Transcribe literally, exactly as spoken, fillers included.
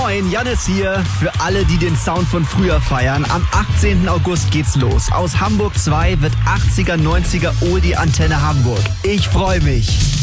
Moin, Jannis hier. Für alle, die den Sound von früher feiern, am achtzehnten August geht's los. Aus Hamburg zwei wird achtziger, neunziger Oldie Antenne Hamburg. Ich freue mich.